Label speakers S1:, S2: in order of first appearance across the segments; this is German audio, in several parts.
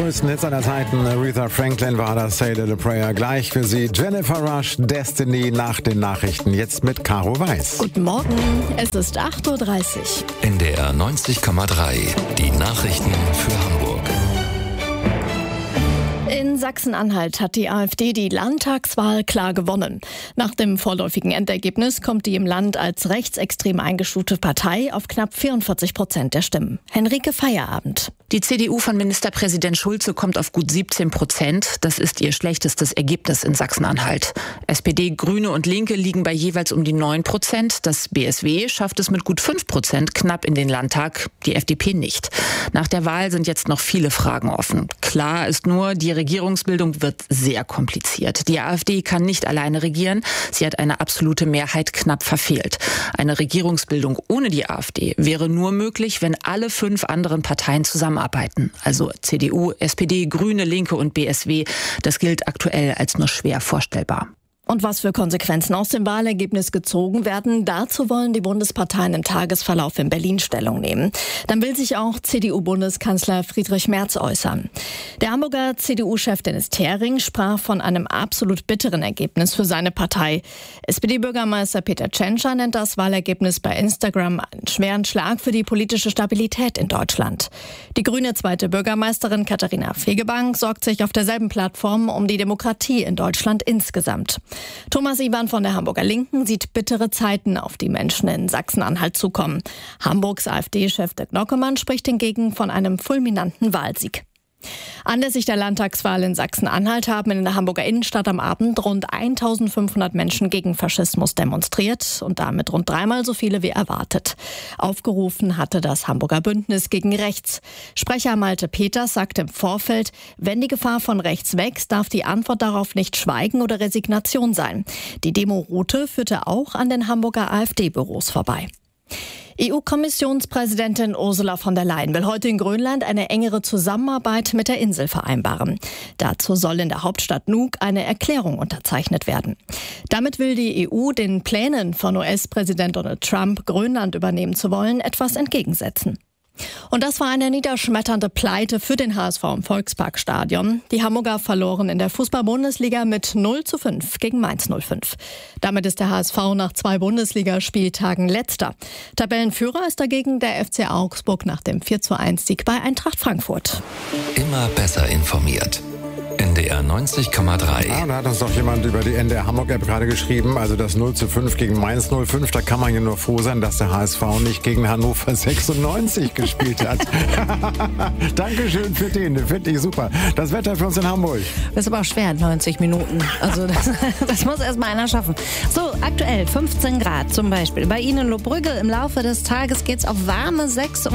S1: größten Hits aller Zeiten. Aretha Franklin war das, Say a Little Prayer. Gleich für Sie Jennifer Rush, Destiny nach den Nachrichten. Jetzt mit Caro Weiß.
S2: Guten Morgen, es ist 8.30 Uhr.
S3: NDR 90,3. Die Nachrichten für Hamburg.
S2: In Sachsen-Anhalt hat die AfD die Landtagswahl klar gewonnen. Nach dem vorläufigen Endergebnis kommt die im Land als rechtsextrem eingestufte Partei auf knapp 44% der Stimmen. Henrike Feierabend.
S4: Die CDU von Ministerpräsident Schulze kommt auf gut 17%. Das ist ihr schlechtestes Ergebnis in Sachsen-Anhalt. SPD, Grüne und Linke liegen bei jeweils um die 9%. Das BSW schafft es mit gut 5% knapp in den Landtag, die FDP nicht. Nach der Wahl sind jetzt noch viele Fragen offen. Klar ist nur, die Regierungsbildung wird sehr kompliziert. Die AfD kann nicht alleine regieren. Sie hat eine absolute Mehrheit knapp verfehlt. Eine Regierungsbildung ohne die AfD wäre nur möglich, wenn alle 5 anderen Parteien zusammenarbeiten. Also CDU, SPD, Grüne, Linke und BSW. Das gilt aktuell als nur schwer vorstellbar.
S2: Und was für Konsequenzen aus dem Wahlergebnis gezogen werden, dazu wollen die Bundesparteien im Tagesverlauf in Berlin Stellung nehmen. Dann will sich auch CDU-Bundeskanzler Friedrich Merz äußern. Der Hamburger CDU-Chef Dennis Thering sprach von einem absolut bitteren Ergebnis für seine Partei. SPD-Bürgermeister Peter Tschentscher nennt das Wahlergebnis bei Instagram einen schweren Schlag für die politische Stabilität in Deutschland. Die grüne zweite Bürgermeisterin Katharina Fegebank sorgt sich auf derselben Plattform um die Demokratie in Deutschland insgesamt. Thomas Iwan von der Hamburger Linken sieht bittere Zeiten auf die Menschen in Sachsen-Anhalt zukommen. Hamburgs AfD-Chef Dirk Nockemann spricht hingegen von einem fulminanten Wahlsieg. Anlässlich der Landtagswahl in Sachsen-Anhalt haben in der Hamburger Innenstadt am Abend rund 1500 Menschen gegen Faschismus demonstriert und damit rund 3-mal so viele wie erwartet. Aufgerufen hatte das Hamburger Bündnis gegen Rechts. Sprecher Malte Peters sagte im Vorfeld, wenn die Gefahr von rechts wächst, darf die Antwort darauf nicht Schweigen oder Resignation sein. Die Demo-Route führte auch an den Hamburger AfD-Büros vorbei. EU-Kommissionspräsidentin Ursula von der Leyen will heute in Grönland eine engere Zusammenarbeit mit der Insel vereinbaren. Dazu soll in der Hauptstadt Nuuk eine Erklärung unterzeichnet werden. Damit will die EU den Plänen von US-Präsident Donald Trump, Grönland übernehmen zu wollen, etwas entgegensetzen. Und das war eine niederschmetternde Pleite für den HSV im Volksparkstadion. Die Hamburger verloren in der Fußball-Bundesliga mit 0:5 gegen Mainz 05. Damit ist der HSV nach 2 Bundesligaspieltagen Letzter. Tabellenführer ist dagegen der FC Augsburg nach dem 4:1-Sieg bei Eintracht Frankfurt.
S3: Immer besser informiert. NDR 90,3.
S1: Ja, da hat uns doch jemand über die NDR Hamburg-App gerade geschrieben, also das 0:5 gegen Mainz 05, da kann man ja nur froh sein, dass der HSV nicht gegen Hannover 96 gespielt hat. Dankeschön für den, finde ich super. Das Wetter für uns in Hamburg.
S5: Das ist aber auch schwer, 90 Minuten. Also das muss erst mal einer schaffen. So, aktuell 15 Grad zum Beispiel. Bei Ihnen in Lohbrügge im Laufe des Tages geht es auf warme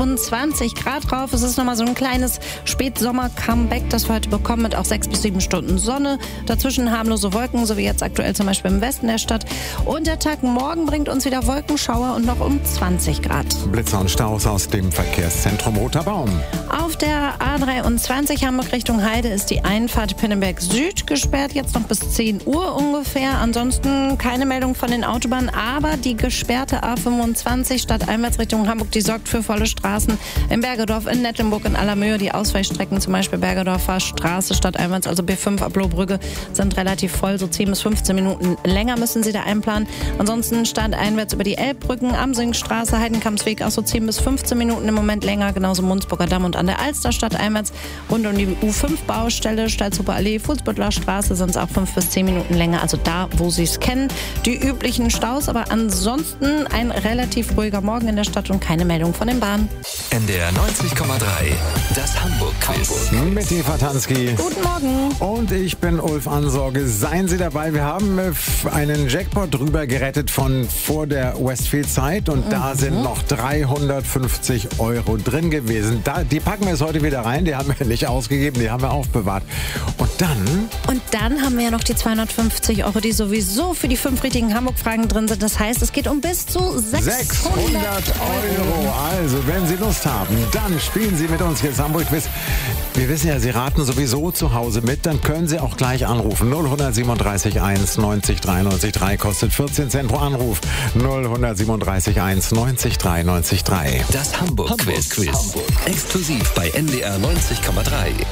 S5: 26 Grad rauf. Es ist nochmal so ein kleines Spätsommer-Comeback, das wir heute bekommen, mit auch 6 bis 7 Stunden Sonne. Dazwischen harmlose Wolken, so wie jetzt aktuell zum Beispiel im Westen der Stadt. Und der Tag morgen bringt uns wieder Wolkenschauer und noch um 20 Grad.
S1: Blitzer und Staus aus dem Verkehrszentrum Roter Baum.
S5: Auf der A23 Hamburg Richtung Heide ist die Einfahrt Pinneberg Süd gesperrt, jetzt noch bis 10 Uhr ungefähr. Ansonsten keine Meldung von den Autobahnen, aber die gesperrte A25 stadteinwärts Richtung Hamburg, die sorgt für volle Straßen in Bergedorf, in Nettenburg, in Allermöhe. Die Ausweichstrecken, zum Beispiel Bergedorfer Straße stadteinwärts, also B5 ab Lohbrügge, sind relativ voll. So 10 bis 15 Minuten länger müssen Sie da einplanen. Ansonsten stadteinwärts über die Elbbrücken, Amsingstraße, Heidenkampsweg, auch so 10 bis 15 Minuten im Moment länger. Genauso Munzburger Damm und an der Alster stadteinwärts. Rund um die U5-Baustelle, Stalzhuber Allee, Fußbüttler Straße sind es auch 5 bis 10 Minuten länger. Also da, wo Sie es kennen. Die üblichen Staus, aber ansonsten ein relativ ruhiger Morgen in der Stadt und keine Meldung von den Bahnen.
S3: NDR 90,3. Das Hamburg-Quiz.
S1: Mit Eva Tansky.
S5: Guten Morgen.
S1: Und ich bin Ulf Ansorge. Seien Sie dabei. Wir haben einen Jackpot drüber gerettet von vor der Westfield-Zeit und da sind noch 350 € drin gewesen. Die packen wir jetzt heute wieder rein. Die haben wir nicht ausgegeben, die haben wir aufbewahrt. Und dann
S5: haben wir ja noch die 250 €, die sowieso für die 5 richtigen Hamburg-Fragen drin sind. Das heißt, es geht um bis zu 600
S1: €. Also, wenn Sie Lust haben, dann spielen Sie mit uns jetzt Hamburg-Quiz. Wir wissen ja, Sie raten sowieso zu Hause mit. Dann können Sie auch gleich anrufen. 0137 1 90 93 3 kostet 14 Cent pro Anruf. 0137 1 90 93 3.
S3: Das Hamburg-Quiz. Exklusiv bei NDR 90,3.